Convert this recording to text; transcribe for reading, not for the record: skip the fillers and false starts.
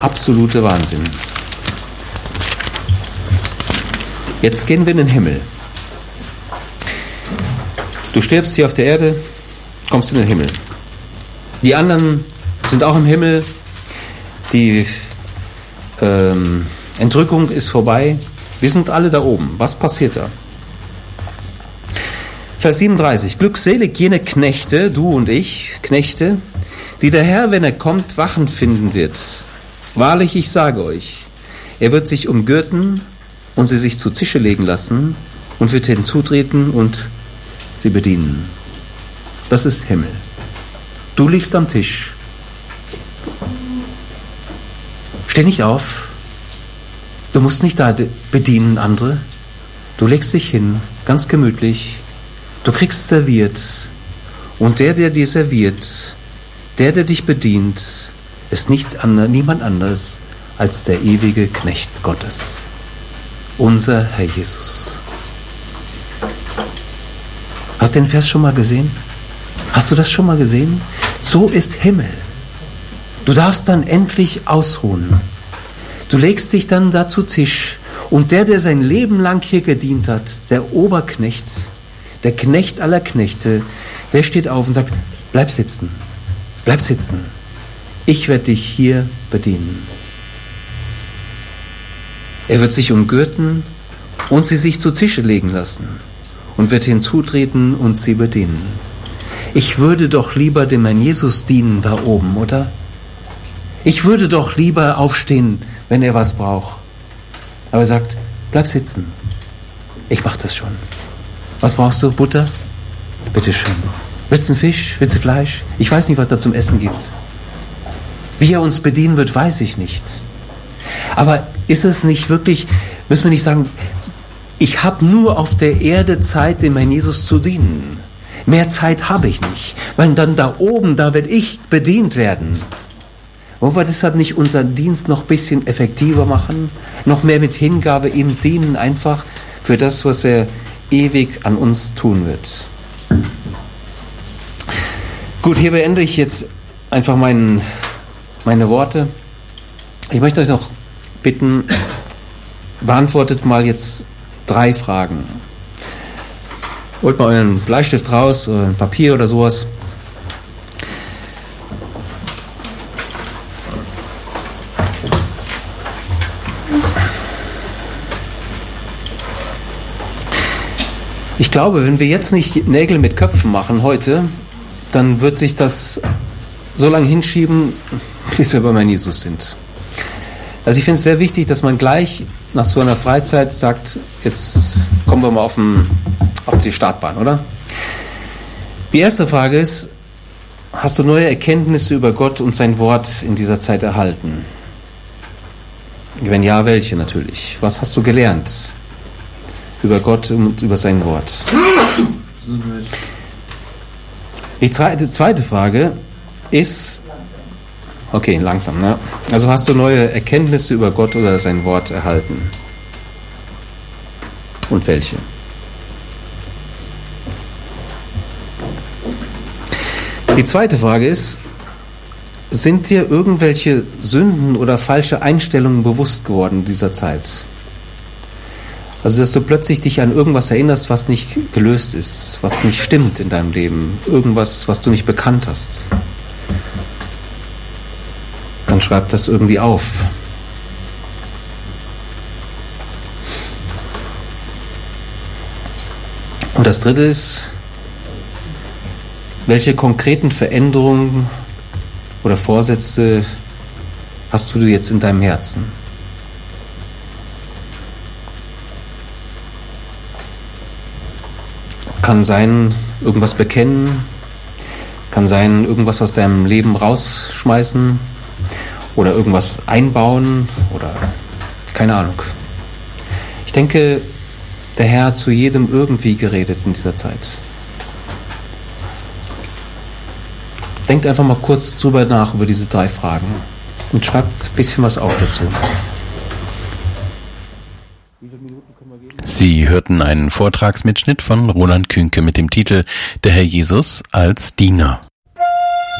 absolute Wahnsinn. Jetzt gehen wir in den Himmel. Du stirbst hier auf der Erde, kommst in den Himmel. Die anderen sind auch im Himmel. Die Entrückung ist vorbei. Wir sind alle da oben. Was passiert da? Vers 37. Glückselig jene Knechte, du und ich, Knechte, die der Herr, wenn er kommt, wachend finden wird. Wahrlich, ich sage euch, er wird sich umgürten und sie sich zu Tische legen lassen und wird hinzutreten und sie bedienen. Das ist Himmel. Du liegst am Tisch. Steh nicht auf. Du musst nicht da bedienen andere. Du legst dich hin, ganz gemütlich. Du kriegst serviert. Und der dir serviert, der dich bedient, ist niemand anderes als der ewige Knecht Gottes. Unser Herr Jesus. Hast du den Vers schon mal gesehen? Hast du das schon mal gesehen? So ist Himmel. Du darfst dann endlich ausruhen. Du legst dich dann da zu Tisch und der sein Leben lang hier gedient hat, der Oberknecht, der Knecht aller Knechte, der steht auf und sagt, bleib sitzen, bleib sitzen. Ich werde dich hier bedienen. Er wird sich umgürten und sie sich zu Tische legen lassen und wird hinzutreten und sie bedienen. Ich würde doch lieber dem Herrn Jesus dienen da oben, oder? Ich würde doch lieber aufstehen, wenn er was braucht. Aber er sagt, bleib sitzen. Ich mach das schon. Was brauchst du? Butter? Bitteschön. Willst du einen Fisch? Willst du Fleisch? Ich weiß nicht, was da zum Essen gibt. Wie er uns bedienen wird, weiß ich nicht. Aber ist es nicht wirklich, müssen wir nicht sagen, ich habe nur auf der Erde Zeit, dem Herrn Jesus zu dienen. Mehr Zeit habe ich nicht. Weil dann da oben, da werde ich bedient werden. Wollen wir deshalb nicht unseren Dienst noch ein bisschen effektiver machen? Noch mehr mit Hingabe ihm dienen, einfach für das, was er ewig an uns tun wird. Gut, hier beende ich jetzt einfach meine Worte. Ich möchte euch noch bitten, beantwortet mal jetzt 3 Fragen. Holt mal euren Bleistift raus oder ein Papier oder sowas. Ich glaube, wenn wir jetzt nicht Nägel mit Köpfen machen heute, dann wird sich das so lange hinschieben, bis wir bei meinem Jesus sind. Also ich finde es sehr wichtig, dass man gleich nach so einer Freizeit sagt, jetzt kommen wir mal auf die Startbahn, oder? Die erste Frage ist, hast du neue Erkenntnisse über Gott und sein Wort in dieser Zeit erhalten? Wenn ja, welche natürlich? Was hast du gelernt über Gott und über sein Wort? Die zweite Frage ist, okay, langsam, ne? Also hast du neue Erkenntnisse über Gott oder sein Wort erhalten? Und welche? Die zweite Frage ist, sind dir irgendwelche Sünden oder falsche Einstellungen bewusst geworden in dieser Zeit? Also, dass du plötzlich dich an irgendwas erinnerst, was nicht gelöst ist, was nicht stimmt in deinem Leben, irgendwas, was du nicht bekannt hast. Dann schreib das irgendwie auf. Und das dritte ist, welche konkreten Veränderungen oder Vorsätze hast du jetzt in deinem Herzen? Kann sein, irgendwas bekennen, kann sein, irgendwas aus deinem Leben rausschmeißen oder irgendwas einbauen oder keine Ahnung. Ich denke, der Herr hat zu jedem irgendwie geredet in dieser Zeit. Denkt einfach mal kurz drüber nach, über diese 3 Fragen und schreibt ein bisschen was auf dazu. Sie hörten einen Vortragsmitschnitt von Roland Künke mit dem Titel Der Herr Jesus als Diener.